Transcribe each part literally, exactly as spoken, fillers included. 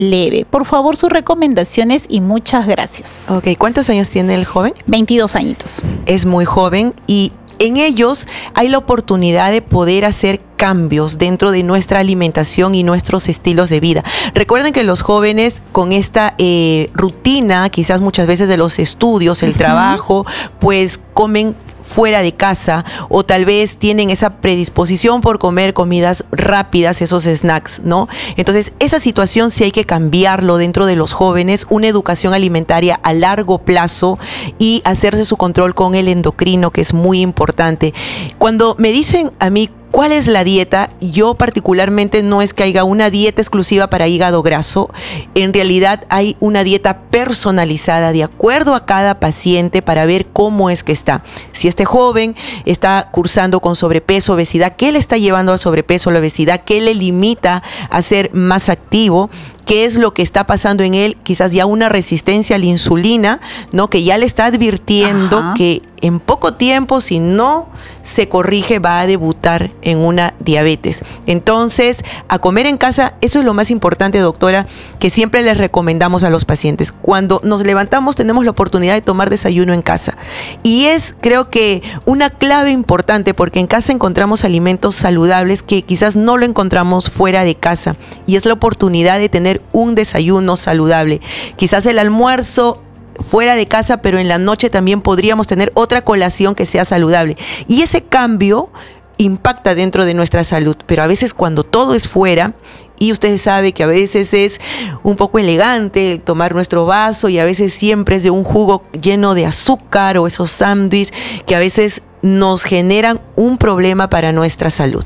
leve. Por favor, sus recomendaciones y muchas gracias. Ok, ¿cuántos años tiene el joven? veintidós añitos. Es muy joven y en ellos hay la oportunidad de poder hacer cambios dentro de nuestra alimentación y nuestros estilos de vida. Recuerden que los jóvenes con esta eh, rutina, quizás muchas veces de los estudios, el uh-huh. trabajo, pues comen fuera de casa o tal vez tienen esa predisposición por comer comidas rápidas, esos snacks, ¿no? Entonces, esa situación sí hay que cambiarlo dentro de los jóvenes, una educación alimentaria a largo plazo y hacerse su control con el endocrino, que es muy importante. Cuando me dicen a mí, ¿cuál es la dieta? Yo particularmente no es que haya una dieta exclusiva para hígado graso. En realidad hay una dieta personalizada de acuerdo a cada paciente para ver cómo es que está. Si este joven está cursando con sobrepeso, obesidad, ¿qué le está llevando al sobrepeso, la obesidad? ¿Qué le limita a ser más activo? ¿Qué es lo que está pasando en él? Quizás ya una resistencia a la insulina, ¿no? Que ya le está advirtiendo Ajá. que en poco tiempo, si no se corrige, va a debutar en una diabetes. Entonces, a comer en casa, eso es lo más importante, doctora, que siempre les recomendamos a los pacientes. Cuando nos levantamos, tenemos la oportunidad de tomar desayuno en casa. Y es, creo que, una clave importante, porque en casa encontramos alimentos saludables que quizás no lo encontramos fuera de casa. Y es la oportunidad de tener un desayuno saludable. Quizás el almuerzo fuera de casa, pero en la noche también podríamos tener otra colación que sea saludable. Y ese cambio impacta dentro de nuestra salud, pero a veces cuando todo es fuera, y usted sabe que a veces es un poco elegante tomar nuestro vaso y a veces siempre es de un jugo lleno de azúcar o esos sándwiches que a veces nos generan un problema para nuestra salud.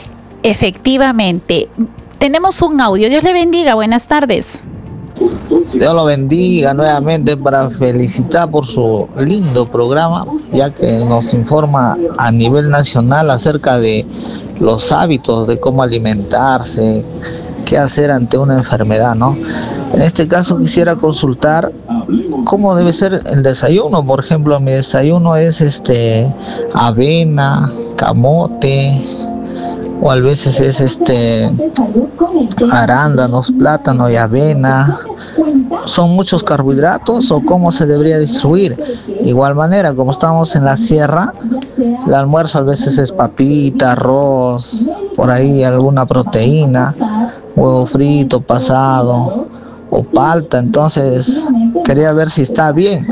Efectivamente. Tenemos un audio. Dios le bendiga. Buenas tardes. Dios lo bendiga nuevamente para felicitar por su lindo programa, ya que nos informa a nivel nacional acerca de los hábitos de cómo alimentarse, qué hacer ante una enfermedad, ¿no? En este caso quisiera consultar cómo debe ser el desayuno. Por ejemplo, mi desayuno es este avena, camote, o a veces es este arándanos, plátano y avena. ¿Son muchos carbohidratos o cómo se debería distribuir? Igual manera, como estamos en la sierra, el almuerzo a veces es papita, arroz, por ahí alguna proteína, huevo frito, pasado o palta. Entonces quería ver si está bien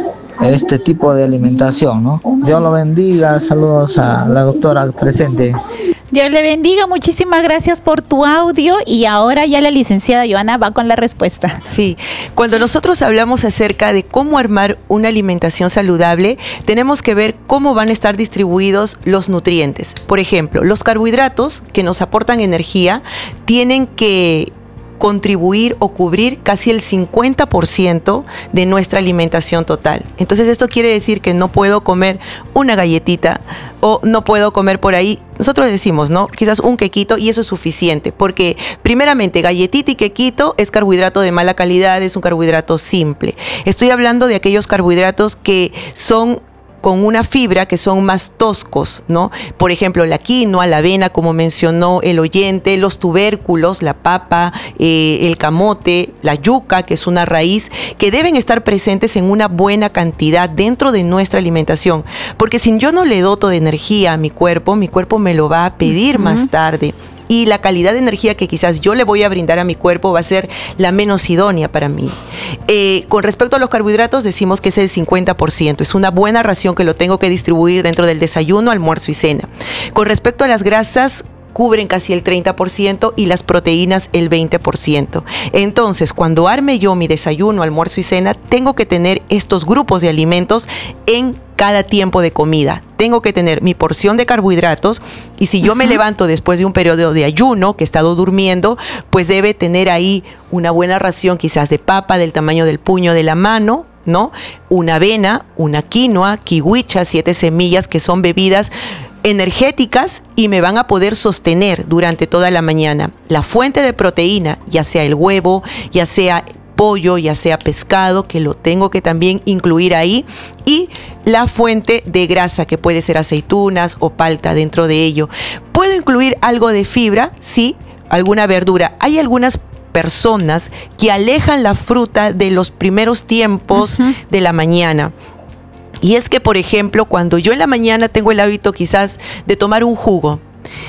este tipo de alimentación, ¿no? Dios lo bendiga. Saludos a la doctora presente. Dios le bendiga, muchísimas gracias por tu audio y ahora ya la licenciada Joana va con la respuesta. Sí, cuando nosotros hablamos acerca de cómo armar una alimentación saludable, tenemos que ver cómo van a estar distribuidos los nutrientes. Por ejemplo, los carbohidratos que nos aportan energía tienen que contribuir o cubrir casi el cincuenta por ciento de nuestra alimentación total. Entonces esto quiere decir que no puedo comer una galletita o no puedo comer por ahí. Nosotros decimos, ¿no? Quizás un quequito y eso es suficiente, porque primeramente galletita y quequito es carbohidrato de mala calidad, es un carbohidrato simple. Estoy hablando de aquellos carbohidratos que son con una fibra que son más toscos, ¿no? Por ejemplo, la quinoa, la avena, como mencionó el oyente, los tubérculos, la papa, eh, el camote, la yuca, que es una raíz, que deben estar presentes en una buena cantidad dentro de nuestra alimentación. Porque si yo no le doto de energía a mi cuerpo, mi cuerpo me lo va a pedir uh-huh. más tarde. Y la calidad de energía que quizás yo le voy a brindar a mi cuerpo va a ser la menos idónea para mí. Eh, con respecto a los carbohidratos, decimos que es el cincuenta por ciento. Es una buena ración que lo tengo que distribuir dentro del desayuno, almuerzo y cena. Con respecto a las grasas, cubren casi el treinta por ciento y las proteínas el veinte por ciento. Entonces, cuando arme yo mi desayuno, almuerzo y cena, tengo que tener estos grupos de alimentos en cada tiempo de comida. Tengo que tener mi porción de carbohidratos y si yo me uh-huh. levanto después de un periodo de ayuno, que he estado durmiendo, pues debe tener ahí una buena ración quizás de papa del tamaño del puño de la mano, ¿no? Una avena, una quinoa, kiwicha, siete semillas, que son bebidas energéticas y me van a poder sostener durante toda la mañana. La fuente de proteína, ya sea el huevo, ya sea pollo, ya sea pescado, que lo tengo que también incluir ahí, y la fuente de grasa, que puede ser aceitunas o palta dentro de ello. ¿Puedo incluir algo de fibra? Sí, alguna verdura. Hay algunas personas que alejan la fruta de los primeros tiempos uh-huh. de la mañana. Y es que, por ejemplo, cuando yo en la mañana tengo el hábito quizás de tomar un jugo,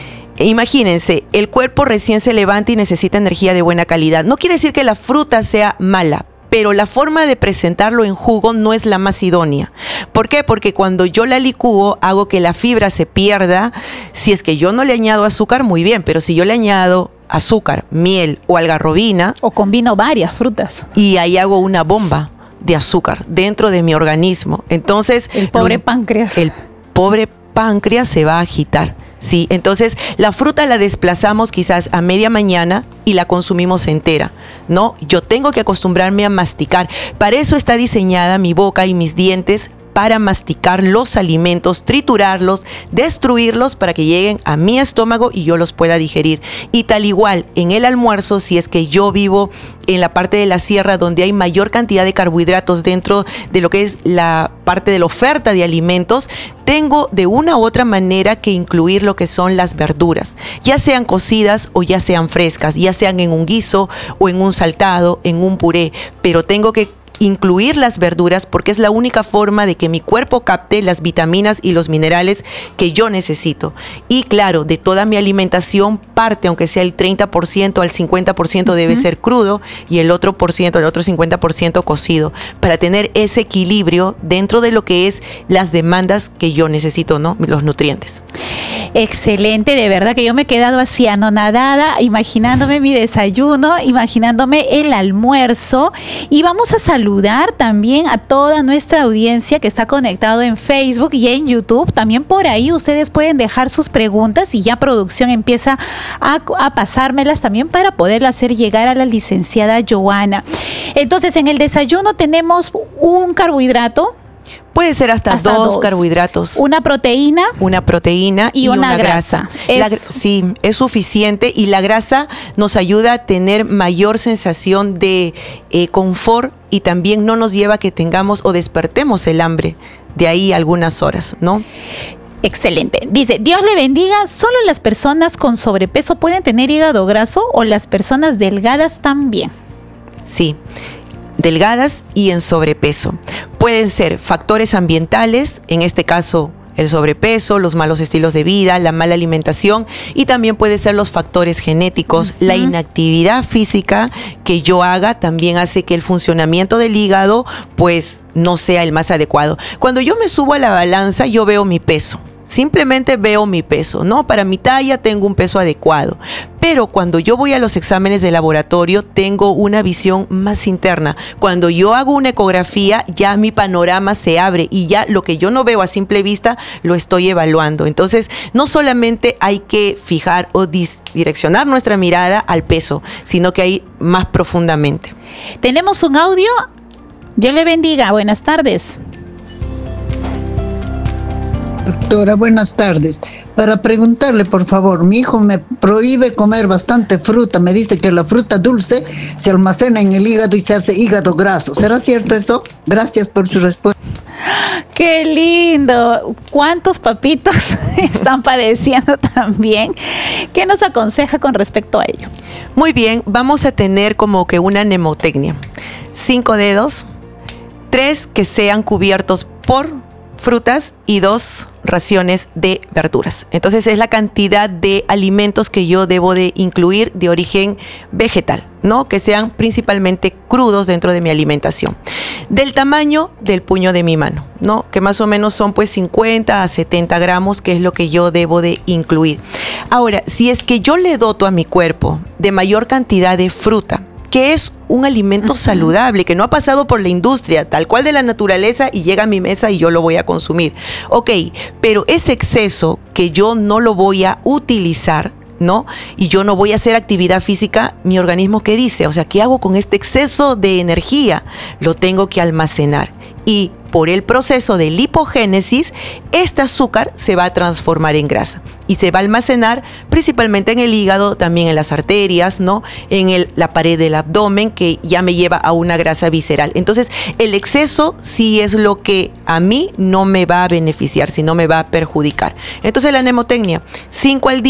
imagínense, el cuerpo recién se levanta y necesita energía de buena calidad. No quiere decir que la fruta sea mala, pero la forma de presentarlo en jugo no es la más idónea. ¿Por qué? Porque cuando yo la licúo, hago que la fibra se pierda. Si es que yo no le añado azúcar, muy bien, pero si yo le añado azúcar, miel o algarrobina... O combino varias frutas. Y ahí hago una bomba de azúcar dentro de mi organismo. Entonces... El pobre lo, páncreas. El pobre páncreas se va a agitar. Sí, entonces la fruta la desplazamos quizás a media mañana y la consumimos entera, ¿no? Yo tengo que acostumbrarme a masticar. Para eso está diseñada mi boca y mis dientes, para masticar los alimentos, triturarlos, destruirlos para que lleguen a mi estómago y yo los pueda digerir. Y tal igual en el almuerzo, si es que yo vivo en la parte de la sierra donde hay mayor cantidad de carbohidratos dentro de lo que es la parte de la oferta de alimentos, tengo de una u otra manera que incluir lo que son las verduras, ya sean cocidas o ya sean frescas, ya sean en un guiso o en un saltado, en un puré, pero tengo que incluir las verduras porque es la única forma de que mi cuerpo capte las vitaminas y los minerales que yo necesito. Y claro, de toda mi alimentación parte, aunque sea el treinta por ciento al cincuenta por ciento debe uh-huh. ser crudo y el otro por ciento, el otro cincuenta por ciento cocido, para tener ese equilibrio dentro de lo que es las demandas que yo necesito, ¿no? Los nutrientes. Excelente, de verdad que yo me he quedado así anonadada, imaginándome mi desayuno, imaginándome el almuerzo, y vamos a saludar también a toda nuestra audiencia que está conectado en Facebook y en YouTube. También por ahí ustedes pueden dejar sus preguntas y ya producción empieza a, a pasármelas también para poderlas hacer llegar a la licenciada Joana. Entonces, en el desayuno tenemos un carbohidrato. Puede ser hasta, hasta dos, dos carbohidratos. Una proteína. Una proteína y, y una, una grasa. grasa. Es, la, sí, es suficiente, y la grasa nos ayuda a tener mayor sensación de eh, confort, y también no nos lleva a que tengamos o despertemos el hambre de ahí algunas horas, ¿no? Excelente. Dice, Dios le bendiga, ¿solo las personas con sobrepeso pueden tener hígado graso o las personas delgadas también? Sí. Delgadas y en sobrepeso. Pueden ser factores ambientales, en este caso el sobrepeso, los malos estilos de vida, la mala alimentación, y también puede ser los factores genéticos. Uh-huh. La inactividad física que yo haga también hace que el funcionamiento del hígado pues no sea el más adecuado. Cuando yo me subo a la balanza, yo veo mi peso. Simplemente veo mi peso, ¿no? Para mi talla tengo un peso adecuado. Pero cuando yo voy a los exámenes de laboratorio, tengo una visión más interna. Cuando yo hago una ecografía, ya mi panorama se abre y ya lo que yo no veo a simple vista, lo estoy evaluando. Entonces, no solamente hay que fijar o direccionar nuestra mirada al peso, sino que hay más profundamente. Tenemos un audio. Dios le bendiga. Buenas tardes. Doctora, buenas tardes. Para preguntarle, por favor, mi hijo me prohíbe comer bastante fruta. Me dice que la fruta dulce se almacena en el hígado y se hace hígado graso. ¿Será cierto eso? Gracias por su respuesta. ¡Qué lindo! ¿Cuántos papitos están padeciendo también? ¿Qué nos aconseja con respecto a ello? Muy bien, vamos a tener como que una mnemotecnia. Cinco dedos, tres que sean cubiertos por frutas y dos raciones de verduras. Entonces es la cantidad de alimentos que yo debo de incluir de origen vegetal, ¿no? Que sean principalmente crudos dentro de mi alimentación. Del tamaño del puño de mi mano, ¿no? Que más o menos son pues cincuenta a setenta gramos, que es lo que yo debo de incluir. Ahora, si es que yo le doto a mi cuerpo de mayor cantidad de fruta, que es un alimento uh-huh. saludable, que no ha pasado por la industria, tal cual de la naturaleza, y llega a mi mesa y yo lo voy a consumir. Ok, pero ese exceso que yo no lo voy a utilizar, ¿no? Y yo no voy a hacer actividad física, mi organismo, ¿qué dice? O sea, ¿qué hago con este exceso de energía? Lo tengo que almacenar. Y por el proceso de lipogénesis, este azúcar se va a transformar en grasa y se va a almacenar principalmente en el hígado, también en las arterias, ¿no? En el, la pared del abdomen, que ya me lleva a una grasa visceral. Entonces, el exceso sí es lo que a mí no me va a beneficiar, sino me va a perjudicar. Entonces, la mnemotecnia, cinco al día,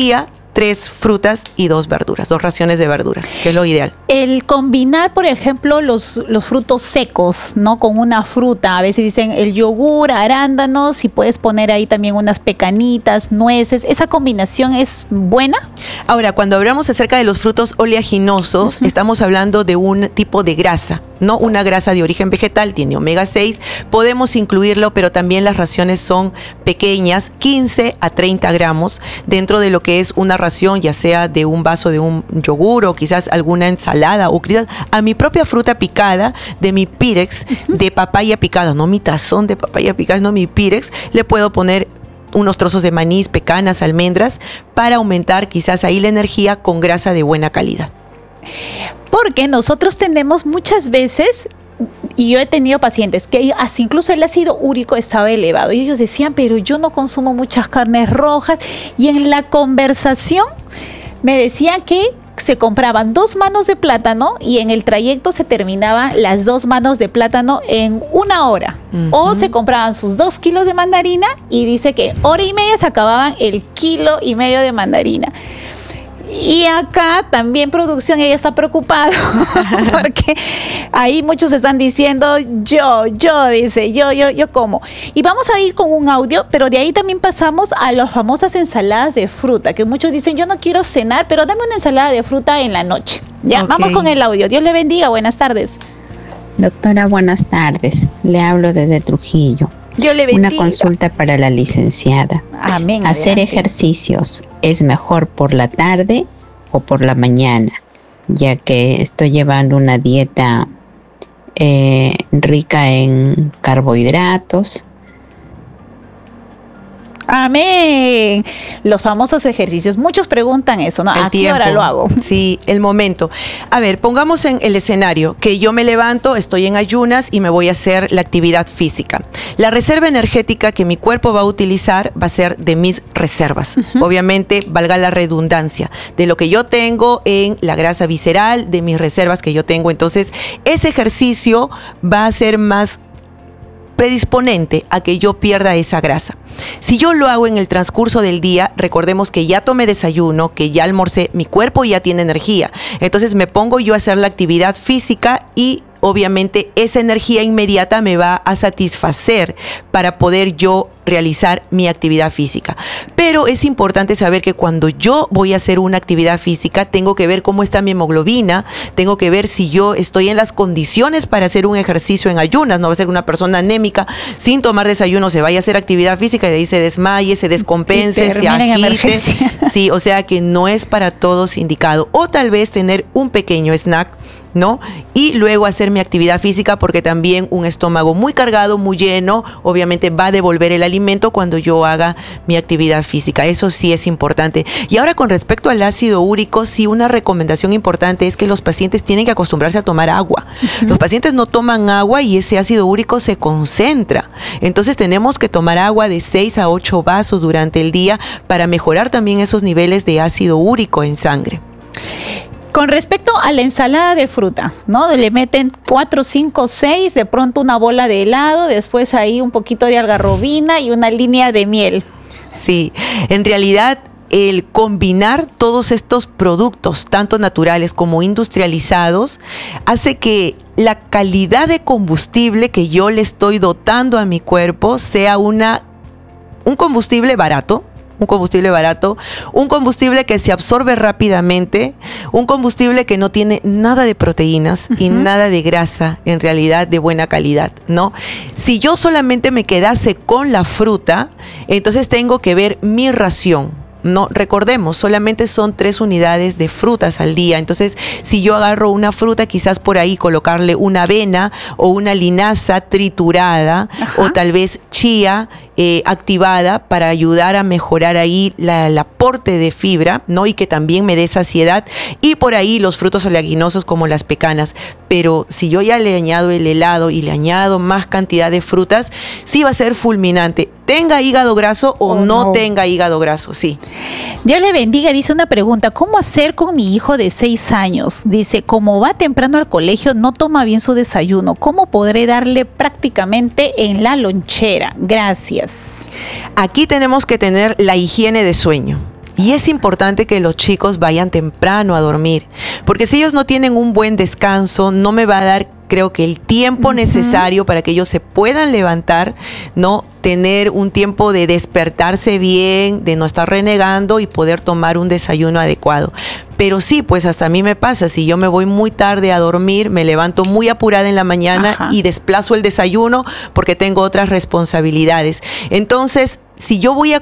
tres frutas y dos verduras, dos raciones de verduras, que es lo ideal. El combinar, por ejemplo, los, los frutos secos, ¿no? Con una fruta. A veces dicen el yogur, arándanos, y puedes poner ahí también unas pecanitas, nueces. ¿Esa combinación es buena? Ahora, cuando hablamos acerca de los frutos oleaginosos, uh-huh. estamos hablando de un tipo de grasa, ¿no? Una grasa de origen vegetal, tiene omega seis, podemos incluirlo, pero también las raciones son pequeñas, quince a treinta gramos, dentro de lo que es una ración, ya sea de un vaso de un yogur o quizás alguna ensalada o quizás a mi propia fruta picada, de mi Pirex, uh-huh. de papaya picada, no mi tazón de papaya picada, no mi Pirex, le puedo poner unos trozos de maní, pecanas, almendras, para aumentar quizás ahí la energía con grasa de buena calidad. Porque nosotros tenemos muchas veces, y yo he tenido pacientes que hasta incluso el ácido úrico estaba elevado y ellos decían, pero yo no consumo muchas carnes rojas, y en la conversación me decían que se compraban dos manos de plátano y en el trayecto se terminaban las dos manos de plátano en una hora. Uh-huh. O se compraban sus dos kilos de mandarina y dice que hora y media se acababan el kilo y medio de mandarina. Y acá también producción, ella está preocupada porque ahí muchos están diciendo yo, yo, dice, yo, yo, yo como. Y vamos a ir con un audio, pero de ahí también pasamos a las famosas ensaladas de fruta, que muchos dicen yo no quiero cenar, pero dame una ensalada de fruta en la noche. Ya, okay. Vamos con el audio. Dios le bendiga, buenas tardes. Doctora, buenas tardes. Le hablo desde Trujillo. Dios le bendiga. Una consulta para la licenciada. Amén. ¿Hacer adelante. Ejercicios es mejor por la tarde o por la mañana? Ya que estoy llevando una dieta eh, rica en carbohidratos. Amén. Los famosos ejercicios. Muchos preguntan eso, ¿no? El ¿A tiempo. qué hora lo hago? Sí, el momento. A ver, pongamos en el escenario que yo me levanto, estoy en ayunas y me voy a hacer la actividad física. La reserva energética que mi cuerpo va a utilizar va a ser de mis reservas. Uh-huh. Obviamente, valga la redundancia, de lo que yo tengo en la grasa visceral, de mis reservas que yo tengo. Entonces, ese ejercicio va a ser más predisponente a que yo pierda esa grasa. Si yo lo hago en el transcurso del día, recordemos que ya tomé desayuno, que ya almorcé, mi cuerpo ya tiene energía. Entonces me pongo yo a hacer la actividad física y obviamente esa energía inmediata me va a satisfacer para poder yo realizar mi actividad física. Pero es importante saber que cuando yo voy a hacer una actividad física, tengo que ver cómo está mi hemoglobina, tengo que ver si yo estoy en las condiciones para hacer un ejercicio en ayunas. No va a ser una persona anémica sin tomar desayuno, se vaya a hacer actividad física y de ahí se desmaye, se descompense, se agite. Sí, o sea que no es para todos indicado. O tal vez tener un pequeño snack, ¿no? Y luego hacer mi actividad física, porque también un estómago muy cargado, muy lleno, obviamente va a devolver el alimento cuando yo haga mi actividad física. Eso sí es importante. Y ahora con respecto al ácido úrico, sí, una recomendación importante es que los pacientes tienen que acostumbrarse a tomar agua. Uh-huh. Los pacientes no toman agua y ese ácido úrico se concentra. Entonces tenemos que tomar agua de seis a ocho vasos durante el día para mejorar también esos niveles de ácido úrico en sangre. Con respecto a la ensalada de fruta, ¿no? Le meten cuatro, cinco, seis, de pronto una bola de helado, después ahí un poquito de algarrobina y una línea de miel. Sí, en realidad el combinar todos estos productos, tanto naturales como industrializados, hace que la calidad de combustible que yo le estoy dotando a mi cuerpo sea una, un combustible barato, un combustible barato, un combustible que se absorbe rápidamente, un combustible que no tiene nada de proteínas uh-huh. y nada de grasa, en realidad de buena calidad, ¿no? Si yo solamente me quedase con la fruta, entonces tengo que ver mi ración. No, recordemos, solamente son tres unidades de frutas al día. Entonces, si yo agarro una fruta, quizás por ahí colocarle una avena o una linaza triturada, ajá, o tal vez chía eh, activada para ayudar a mejorar ahí la, el aporte de fibra, ¿no? Y que también me dé saciedad. Y por ahí los frutos oleaginosos como las pecanas. Pero si yo ya le añado el helado y le añado más cantidad de frutas, sí va a ser fulminante. Tenga hígado graso o oh, no, no tenga hígado graso, sí. Dios le bendiga, dice una pregunta, ¿cómo hacer con mi hijo de seis años? Dice, como va temprano al colegio, no toma bien su desayuno, ¿cómo podré darle prácticamente en la lonchera? Gracias. Aquí tenemos que tener la higiene de sueño. Y es importante que los chicos vayan temprano a dormir, porque si ellos no tienen un buen descanso, no me va a dar, creo que el tiempo necesario para que ellos se puedan levantar, ¿no? Tener un tiempo de despertarse bien, de no estar renegando y poder tomar un desayuno adecuado. Pero sí, pues hasta a mí me pasa, si yo me voy muy tarde a dormir, me levanto muy apurada en la mañana Ajá. y desplazo el desayuno porque tengo otras responsabilidades. Entonces, si yo voy a